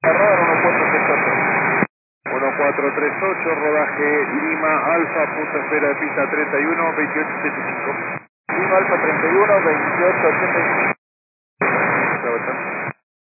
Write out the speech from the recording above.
Radar 1438, rodaje Lima Alfa, punto espera de pista 31, 2875. Lima Alfa 31, 2885.